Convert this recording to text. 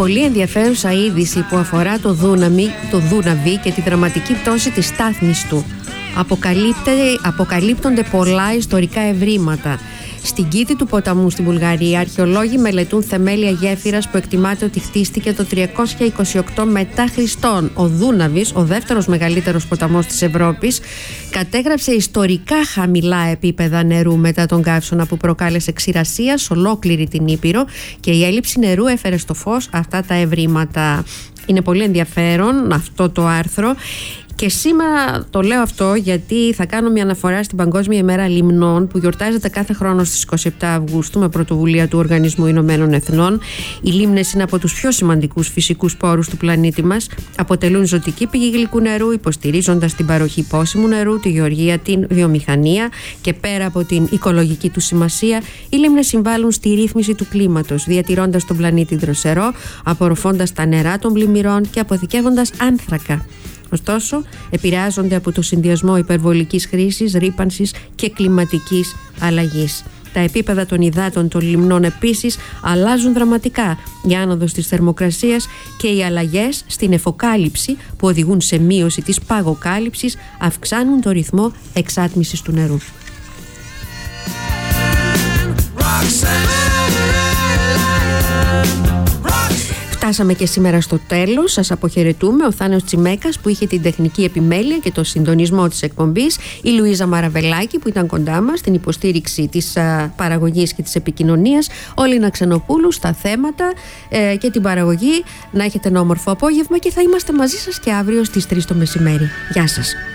πολύ ενδιαφέρουσα είδηση που αφορά το Δούναβι και τη δραματική πτώση της στάθμης του. Αποκαλύπτονται πολλά ιστορικά ευρήματα. Στην κήτη του ποταμού στην Βουλγαρία, αρχαιολόγοι μελετούν θεμέλια γέφυρας που εκτιμάται ότι χτίστηκε το 328 μετά Χριστόν. Ο Δούναβης, ο δεύτερος μεγαλύτερος ποταμός της Ευρώπης, κατέγραψε ιστορικά χαμηλά επίπεδα νερού μετά τον καύσωνα που προκάλεσε ξηρασία σε ολόκληρη την Ήπειρο, και η έλλειψη νερού έφερε στο φως αυτά τα ευρήματα. Είναι πολύ ενδιαφέρον αυτό το άρθρο. Και σήμερα το λέω αυτό γιατί θα κάνω μια αναφορά στην Παγκόσμια ημέρα λιμνών που γιορτάζεται κάθε χρόνο στις 27 Αυγούστου με πρωτοβουλία του Οργανισμού Ηνωμένων Εθνών. Οι λίμνες είναι από τους πιο σημαντικούς φυσικούς πόρους του πλανήτη μας. Αποτελούν ζωτική πηγή γλυκού νερού, υποστηρίζοντας την παροχή πόσιμου νερού, τη γεωργία, την βιομηχανία, και πέρα από την οικολογική του σημασία, οι λίμνες συμβάλλουν στη ρύθμιση του κλίματος, διατηρώντας τον πλανήτη δροσερό, απορροφώντας τα νερά των πλημμυρών και αποθηκεύοντας άνθρακα. Ωστόσο, επηρεάζονται από το συνδυασμό υπερβολικής χρήσης, ρύπανσης και κλιματικής αλλαγής. Τα επίπεδα των υδάτων των λιμνών επίσης αλλάζουν δραματικά. Η άνοδος της θερμοκρασίας και οι αλλαγές στην εφοκάλυψη που οδηγούν σε μείωση της παγοκάλυψης αυξάνουν το ρυθμό εξάτμισης του νερού. Φτάσαμε και σήμερα στο τέλος. Σας αποχαιρετούμε. Ο Θάνος Τσιμέκας που είχε την τεχνική επιμέλεια και το συντονισμό της εκπομπής, η Λουίζα Μαραβελάκη που ήταν κοντά μας στην υποστήριξη της παραγωγής και της επικοινωνίας, ο Λίνα Ξενοπούλου στα θέματα και την παραγωγή. Να έχετε ένα όμορφο απόγευμα και θα είμαστε μαζί σας και αύριο στις 3 το μεσημέρι. Γεια σας.